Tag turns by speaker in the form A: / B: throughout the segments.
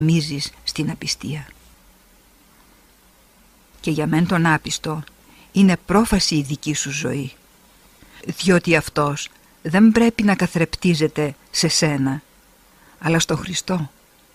A: μίζεις στην απιστία. Και για μεν τον άπιστο είναι πρόφαση η δική σου ζωή, διότι αυτός δεν πρέπει να καθρεπτίζεται σε σένα, αλλά στον Χριστό.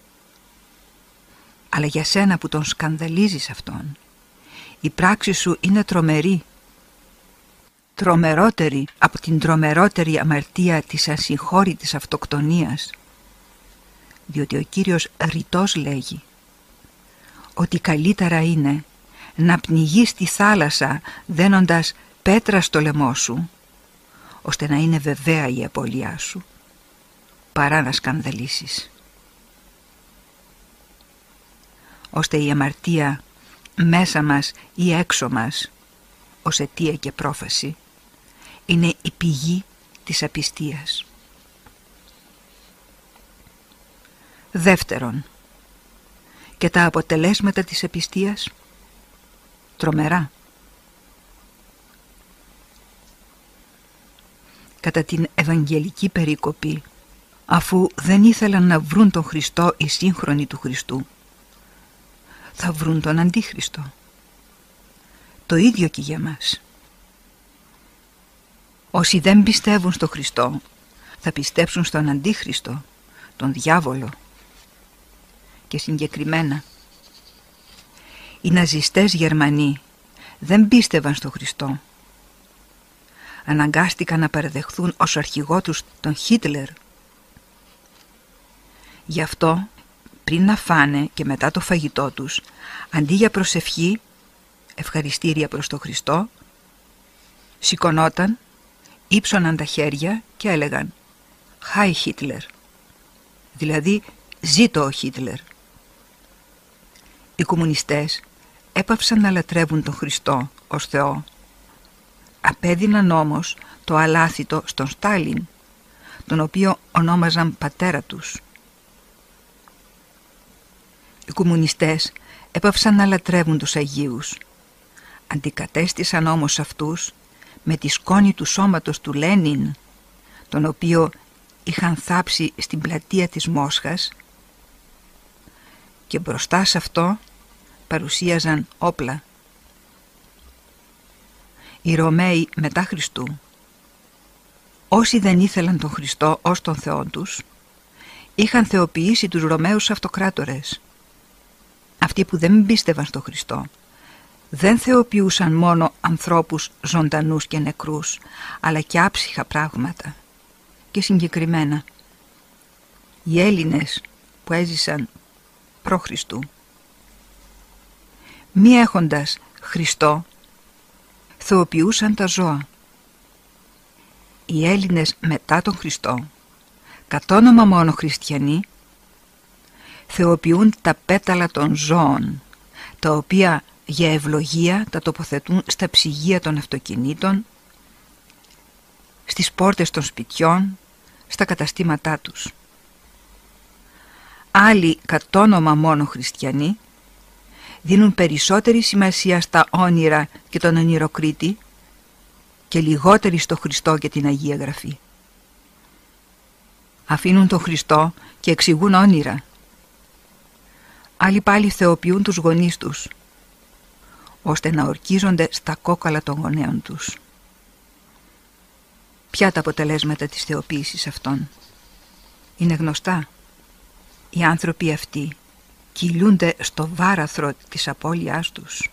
A: Αλλά για σένα που τον σκανδαλίζεις αυτόν, η πράξη σου είναι τρομερή, τρομερότερη από την τρομερότερη αμαρτία της ασυγχώρητης αυτοκτονίας, διότι ο Κύριος ρητός λέγει ότι καλύτερα είναι να πνιγείς στη θάλασσα δένοντας πέτρα στο λαιμό σου, ώστε να είναι βεβαία η απώλειά σου, παρά να σκανδαλίσεις. Ώστε η αμαρτία μέσα μας ή έξω μας, ως αιτία και πρόφαση, είναι η πηγή της απιστίας. Δεύτερον, και τα αποτελέσματα της απιστίας, τρομερά. Κατά την Ευαγγελική περίκοπη, αφού δεν ήθελαν να βρουν τον Χριστό οι σύγχρονοι του Χριστού, θα βρουν τον Αντίχριστο. Το ίδιο και για μας. Όσοι δεν πιστεύουν στο Χριστό, θα πιστέψουν στον Αντίχριστο, τον διάβολο. Και συγκεκριμένα, οι ναζιστές Γερμανοί δεν πίστευαν στο Χριστό. Αναγκάστηκαν να παραδεχθούν ως αρχηγό τους τον Χίτλερ. Γι' αυτό, πριν να φάνε και μετά το φαγητό τους, αντί για προσευχή, ευχαριστήρια προς τον Χριστό, σηκωνόταν, ύψωναν τα χέρια και έλεγαν «Χάι Χίτλερ», δηλαδή «Ζήτω ο Χίτλερ». Οι κομμουνιστές έπαυσαν να λατρεύουν τον Χριστό ως Θεό. Απέδιναν όμως το αλάθητο στον Στάλιν, τον οποίο ονόμαζαν πατέρα τους. Οι κομμουνιστές έπαυσαν να λατρεύουν τους Αγίους. Αντικατέστησαν όμως αυτούς με τη σκόνη του σώματος του Λένιν, τον οποίο είχαν θάψει στην πλατεία της Μόσχας, και μπροστά σε αυτό παρουσίαζαν όπλα. Οι Ρωμαίοι μετά Χριστού, όσοι δεν ήθελαν τον Χριστό ως τον Θεό τους, είχαν θεοποιήσει τους Ρωμαίους αυτοκράτορες. Αυτοί που δεν πίστευαν στον Χριστό δεν θεοποιούσαν μόνο ανθρώπους ζωντανούς και νεκρούς, αλλά και άψυχα πράγματα. Και συγκεκριμένα, οι Έλληνες που έζησαν προ Χριστού, μη έχοντας Χριστό, θεοποιούσαν τα ζώα. Οι Έλληνες μετά τον Χριστό, κατ' όνομα μόνο χριστιανοί, θεοποιούν τα πέταλα των ζώων, τα οποία για ευλογία τα τοποθετούν στα ψυγεία των αυτοκινήτων, στις πόρτες των σπιτιών, στα καταστήματά τους. Άλλοι κατ' όνομα μόνο χριστιανοί δίνουν περισσότερη σημασία στα όνειρα και τον ονειροκρίτη και λιγότερη στο Χριστό και την Αγία Γραφή. Αφήνουν τον Χριστό και εξηγούν όνειρα. Άλλοι πάλι θεοποιούν τους γονείς τους, ώστε να ορκίζονται στα κόκαλα των γονέων τους. Ποια τα αποτελέσματα της θεοποίησης αυτών? Είναι γνωστά. Οι άνθρωποι αυτοί κυλούνται στο βάραθρο της απώλειάς τους.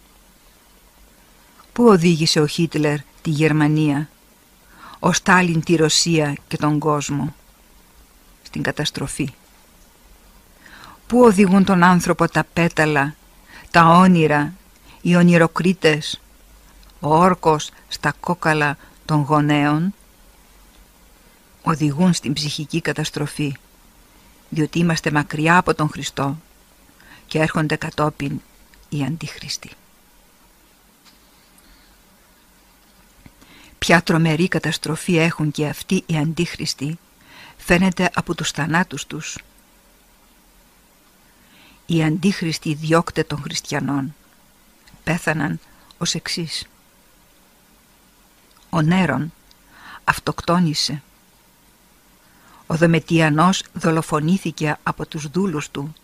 A: Πού οδήγησε ο Χίτλερ τη Γερμανία, ο Στάλιν τη Ρωσία και τον κόσμο? Στην καταστροφή. Πού οδηγούν τον άνθρωπο τα πέταλα, τα όνειρα, οι ονειροκρίτες, ο όρκος στα κόκαλα των γονέων? Οδηγούν στην ψυχική καταστροφή, διότι είμαστε μακριά από τον Χριστό και έρχονται κατόπιν οι αντίχριστοι. Ποια τρομερή καταστροφή έχουν και αυτοί οι αντίχριστοι φαίνεται από τους θανάτους τους. Οι αντίχριστοι διώκτε των χριστιανών πέθαναν ως εξής. Ο Νέρον αυτοκτόνησε. Ο Δομετιανός δολοφονήθηκε από τους δούλους του